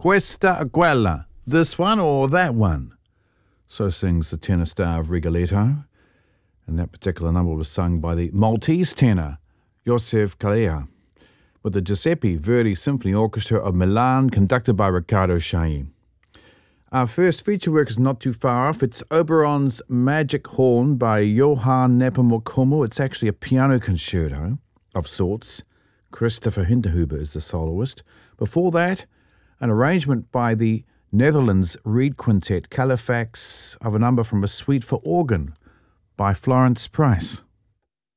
Questa o quella, this one or that one. So sings the tenor star of Rigoletto, and that particular number was sung by the Maltese tenor, Joseph Calleja, with the Giuseppe Verdi Symphony Orchestra of Milan, conducted by Riccardo Chailly. Our first feature work is not too far off. It's Oberon's Magic Horn by Johann Nepomuk. It's actually a piano concerto of sorts. Christopher Hinterhuber is the soloist. Before that, an arrangement by the Netherlands Reed Quintet, Califax, of a number from a suite for organ by Florence Price.